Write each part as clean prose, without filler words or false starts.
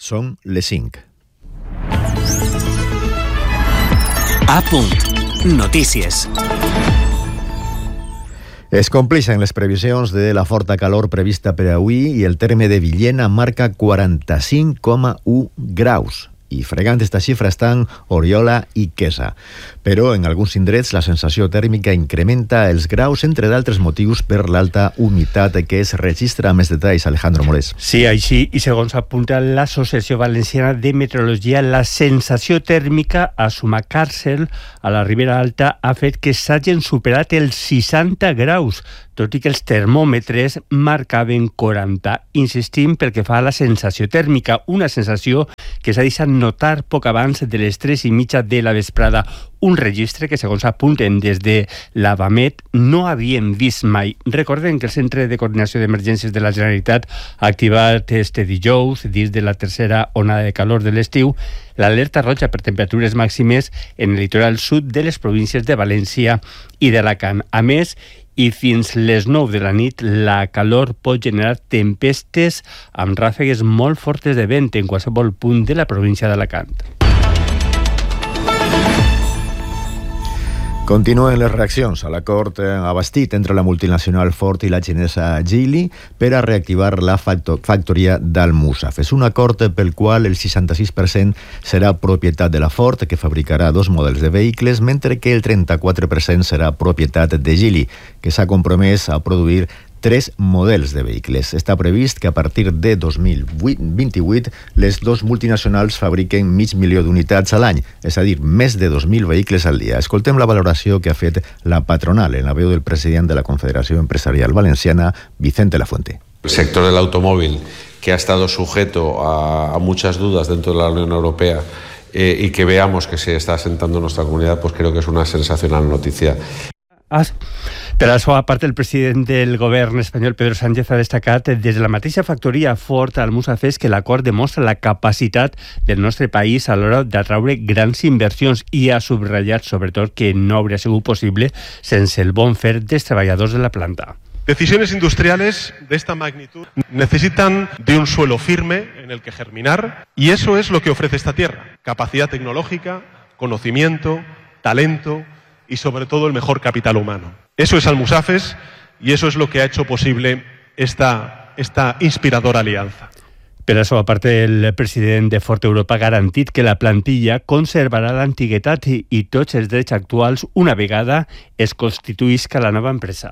Són les 5. A punt. Notícies. Es compleixen les previsions de la forta calor prevista per avui i el terme de Villena marca 45,1 graus. I fregant esta xifra estan Oriola i Quesa. Però en alguns indrets la sensació tèrmica incrementa els graus, entre d'altres motius per l'alta humitat que es registra. Més detalls, Alejandro Morés. Sí, així, i segons apunta l'Associació Valenciana de Meteorologia, la sensació tèrmica a Sumacàrcer, a la Ribera Alta, ha fet que s'hagin superat els 60 graus, tot i que els termòmetres marcaven 40. Insistim pel que fa a la sensació tèrmica, una sensació que s'ha deixat notar poc abans de les 3:30 de la vesprada. Un registre que, segons apunten des de l'Avamet, no havien vist mai. Recordem que el Centre de Coordinació d'Emergències de la Generalitat ha activat este dijous, dins de la tercera onada de calor de l'estiu, l'alerta roja per temperatures màximes en el litoral sud de les províncies de València i d'Alacant. A més, i fins les 9 de la nit, la calor pot generar tempestes amb ràfegues molt fortes de vent en qualsevol punt de la província d'Alacant. Continuen les reaccions a l'acord abastit entre la multinacional Ford i la xinesa Geely per a reactivar la factoria d'Almusaf. És un acord pel qual el 66% serà propietat de la Ford, que fabricarà 2 models de vehicles, mentre que el 34% serà propietat de Geely, que s'ha compromès a produir 3 models de vehicles. Està previst que a partir de 2028 les dos multinacionals fabriquen 500.000 d'unitats a l'any, és a dir, més de 2.000 vehicles al dia. Escoltem la valoració que ha fet la patronal en la veu del president de la Confederación Empresarial Valenciana, Vicente Lafuente. El sector del automóvil, que ha estado sujeto a muchas dudas dentro de la Unión Europea, y que veamos que se está asentando en nuestra comunidad, pues creo que es una sensacional noticia. Per la seva part, el president del govern espanyol, Pedro Sánchez, ha destacat des de la mateixa factoria Ford Almusaf que l'acord demostra la capacitat del nostre país a l'hora d'atraure grans inversions i ha subratllat, sobretot, que no hauria sigut possible sense el bon fer dels treballadors de la planta. Decisiones industriales de esta magnitud necesitan de un suelo firme en el que germinar, y eso es lo que ofrece esta tierra: capacidad tecnológica, conocimiento, talento y sobre todo el mejor capital humano. Eso es Almusafes y eso es lo que ha hecho posible esta inspiradora alianza. Per la seva part, el president de Ford Europa ha garantit que la plantilla conservarà l'antiguitat i tots els drets actuals una vegada es constituïsca la nova empresa.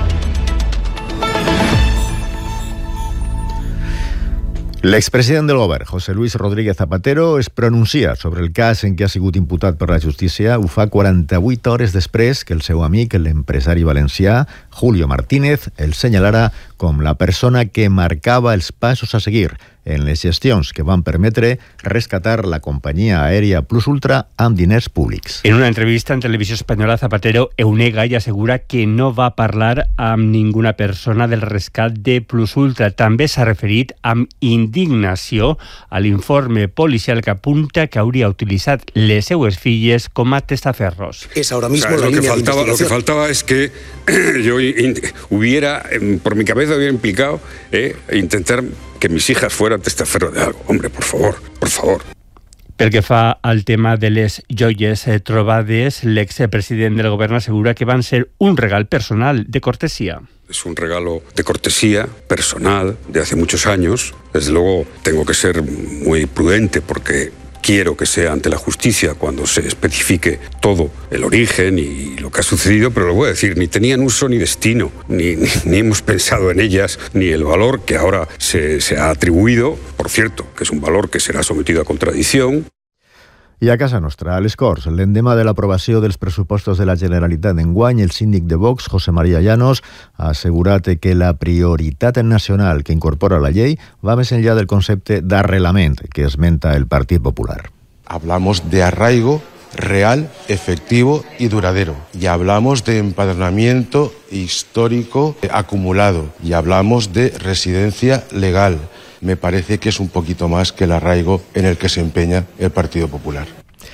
L'expresident del govern, José Luis Rodríguez Zapatero, es pronuncia sobre el cas en què ha sigut imputat per la justícia. Ho fa 48 hores després que el seu amic, l'empresari valencià Julio Martínez, el senyalara com la persona que marcava els passos a seguir en les gestions que van permetre rescatar la companyia aèria Plus Ultra amb diners públics. En una entrevista en Televisió Espanyola, Zapatero ho nega i assegura que no va parlar amb ninguna persona del rescat de Plus Ultra. També s'ha referit amb indignació a l'informe policial que apunta que hauria utilitzat les seues filles com a testaferros. Es ahora mismo la línea de investigación. Lo que faltaba es que yo hubiera, por mi cabeza hubiera implicado intentar que mis hijas fueran testaferro de algo. Hombre, por favor, por favor. Pel que fa al tema de les joies trobades, l'expresident del govern assegura que van ser un regal personal de cortesía. Es un regalo de cortesía personal de hace muchos años. Desde luego tengo que ser muy prudente porque quiero que sea ante la justicia cuando se especifique todo el origen y lo que ha sucedido, pero lo voy a decir, ni tenían uso ni destino, ni hemos pensado en ellas, ni el valor que ahora se ha atribuido, por cierto, que es un valor que será sometido a contradicción. I a casa nostra, a les Corts, l'endemà de l'aprovació dels pressupostos de la Generalitat d'enguany, el síndic de Vox, José María Llanos, ha assegurat que la prioritat nacional que incorpora la llei va més enllà del concepte d'arrelament que esmenta el Partit Popular. Hablamos de arraigo real, efectivo y duradero. Y hablamos de empadronamiento histórico acumulado. Y hablamos de residencia legal. Me parece que es un poquito más que el arraigo en el que se empeña el Partido Popular.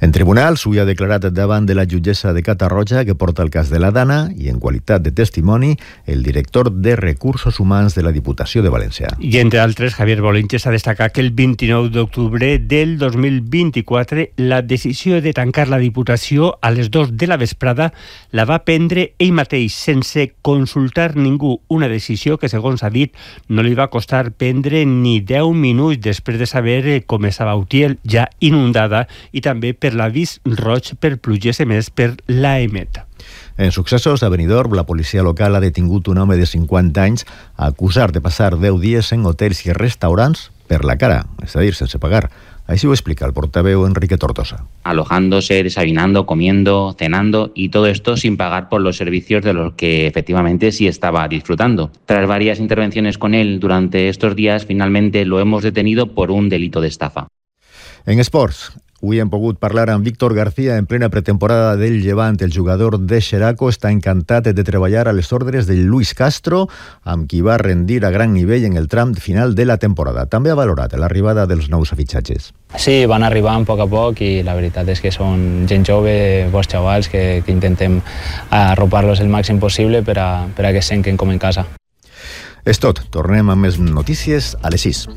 En tribunal, s'ho ha declarat davant de la jutgessa de Catarroja que porta el cas de la Dana i, en qualitat de testimoni, el director de Recursos Humans de la Diputació de València. I, entre altres, Javier Bolinches ha destacat que el 29 d'octubre del 2024 la decisió de tancar la Diputació a les 2 de la vesprada la va prendre ell mateix, sense consultar ningú. Una decisió que, segons ha dit, no li va costar prendre ni 10 minuts després de saber com estava Utiel, ja inundada, i també per l'avís roig per pluges emès per l'AEMET. En successos a Benidorm, la policia local ha detingut un home de 50 anys acusat de passar 10 dies en hotels i restaurants per la cara, és a dir, sense pagar. Así lo explica el portaveu Enrique Tortosa. Alojándose, desayunando, comiendo, cenando y todo esto sin pagar por los servicios de los que efectivamente sí estaba disfrutando. Tras varias intervenciones con él durante estos días, finalmente lo hemos detenido por un delito de estafa. En esports, avui hem pogut parlar amb Víctor García en plena pretemporada del Llevant. El jugador de Xeraco està encantat de treballar a les ordres de Luis Castro, amb qui va rendir a gran nivell en el tram final de la temporada. També ha valorat l'arribada dels nous fitxatges. Sí, van arribant a poc i la veritat és que són gent jove, bons xavals, que intentem arropar-los el màxim possible per a que es sentin com en casa. És tot. Tornem amb més notícies a les 6.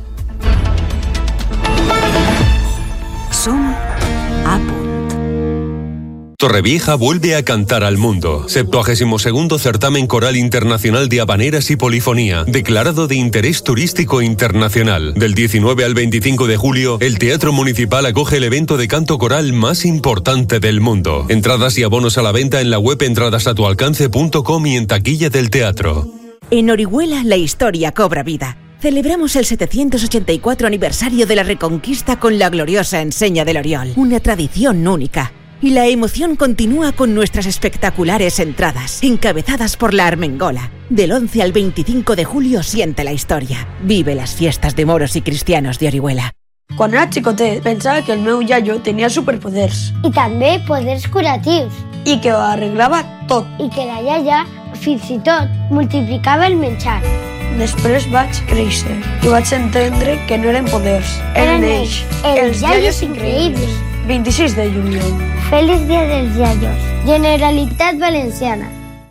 Som a punt. Torrevieja vuelve a cantar al mundo. 72º certamen coral internacional de habaneras y polifonía, declarado de interés turístico internacional. Del 19 al 25 de julio, el Teatro Municipal acoge el evento de canto coral más importante del mundo. Entradas y abonos a la venta en la web entradasatualcance.com y en taquilla del teatro. En Orihuela la historia cobra vida. Celebramos el 784 aniversario de la Reconquista con la gloriosa enseña del Oriol, una tradición única. Y la emoción continúa con nuestras espectaculares entradas, encabezadas por la Armengola. Del 11 al 25 de julio siente la historia. Vive las fiestas de moros y cristianos de Orihuela. Quan era xicotet pensava que el meu iaio tenia superpoders. I també poders curatius. I que ho arreglava tot. I que la iaia, fins i tot, multiplicava el menjar. Després vaig créixer i vaig entendre que no eren poders. Eren ells, els iaios increïbles. 26 de juliol. Feliç dia dels iaios. Generalitat Valenciana.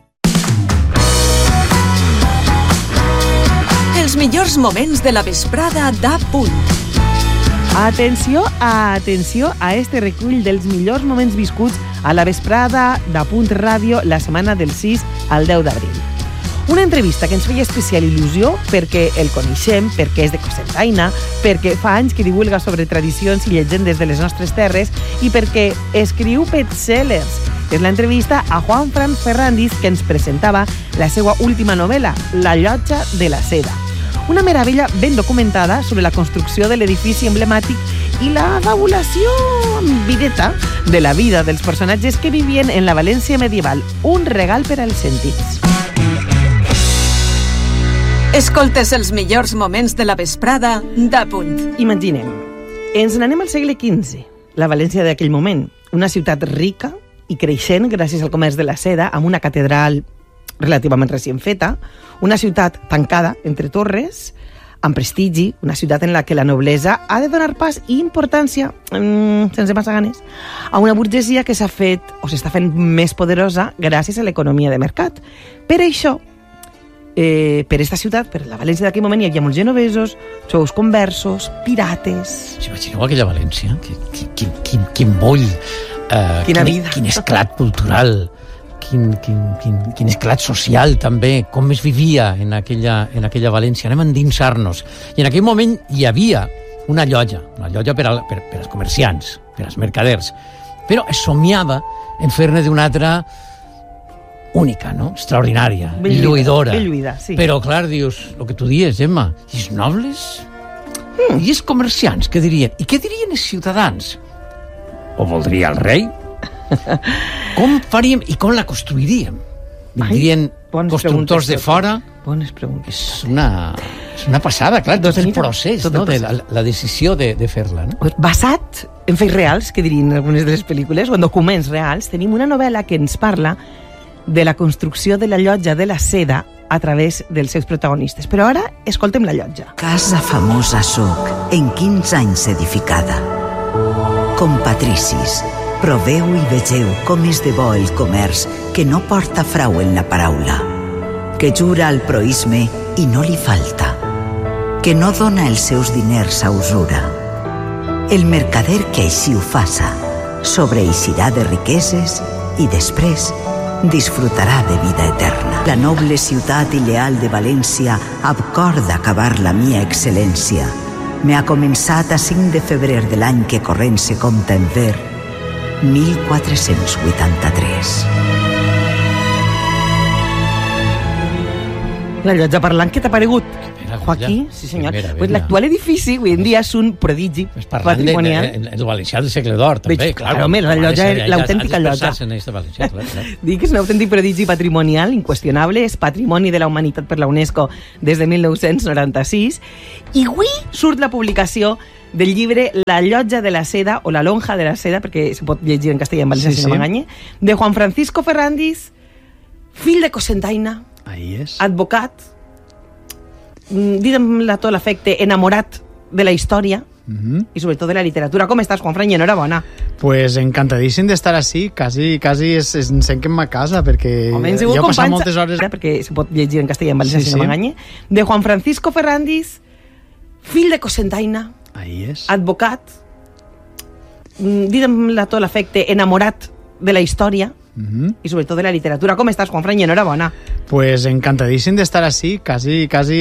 Els millors moments de la vesprada d'A Punt. Atenció a este recull dels millors moments viscuts a la vesprada d'A Punt Ràdio la setmana del 6 al 10 d'abril. Una entrevista que ens feia especial il·lusió perquè el coneixem, perquè és de Cocentaina, perquè fa anys que divulga sobre tradicions i llegendes de les nostres terres i perquè escriu bestsellers. És l'entrevista a Juan Fran Ferrandis que ens presentava la seva última novel·la, La llotja de la seda. Una meravella ben documentada sobre la construcció de l'edifici emblemàtic i la fabulació videta de la vida dels personatges que vivien en la València medieval. Un regal per als sentits. Escoltes els millors moments de la vesprada d'A Punt. Imaginem, ens n'anem al segle XV, la València d'aquell moment, una ciutat rica i creixent gràcies al comerç de la seda, amb una catedral relativament recient feta, una ciutat tancada entre torres, amb prestigi, una ciutat en la que la noblesa ha de donar pas i importància, sense massa ganes, a una burgesia que s'ha fet o s'està fent més poderosa gràcies a l'economia de mercat. Per això, per esta ciutat, per la València d'aquell moment, hi havia molts genovesos, xous conversos, pirates... Imagineu aquella València? Quin moll, quina vida, quin esclat cultural, quin esclat social també, com es vivia en aquella València. Anem a endinsar-nos. I en aquell moment hi havia una llotja per als comerciants, per als mercaders, però es somiava en fer-ne d'una altra única, no? Extraordinària, lluïdora. Sí. Però, clar, dius, el que tu dius, Emma, i els nobles? I els comerciants, què dirien? I què dirien els ciutadans? Ho voldria el rei? Com faríem i com la construiríem? Vindrien constructors de fora? Bones preguntes. És una passada, clar, tot el procés, no? De la decisió de fer-la, no? Basat en fets reals, que dirien algunes de les pel·lícules, o en documents reals, tenim una novel·la que ens parla de la construcció de la llotja de la seda a través dels seus protagonistes. Però ara escoltem la llotja. Casa famosa Soc, en 15 anys edificada. Compatricis, proveu i vegeu com és de bo el comerç que no porta frau en la paraula, que jura al proïsme i no li falta, que no dona els seus diners a usura. El mercader que així ho faça sobreeixirà de riqueses i després disfrutarà de vida eterna. La noble ciutat i leal de València acorda acabar la mia excel·lència. Me ha començat a 5 de febrer de l'any que corrent se compta en ver, 1483. La llotja parlant, què t'ha paregut? Joaquí, sí senyor. Pues l'actual edifici avui en dia és un prodigi patrimonial. El valencià del segle d'or, també, clar. Home, la llotja, l'autèntica llotja. Dic que és un autèntic prodigi patrimonial, inqüestionable, és patrimoni de la humanitat per la UNESCO des de 1996, i avui surt la publicació del llibre La llotja de la seda, o La lonja de la seda, perquè se pot llegir en castellà i en valencià, si no m'enganye, de Juan Francisco Ferrandis, fill de Cocentaina, advocat, diguem a tot l'efecte, enamorat de la història i sobretot de la literatura. Com estàs, Juanfran? I enhorabona. Pues encantadíssim d'estar així, quasi ens sentim a casa, perquè jo he passat moltes hores... Perquè se pot llegir en castellà i en valencià, si no m'enganye, de Juan Francisco Ferrandis, fill de Cocentaina, advocat, diguem a tot l'efecte, enamorat de la història i sobretot de la literatura. Com estàs, Juanfran? I enhorabona. Pues encantadíssim d'estar així, quasi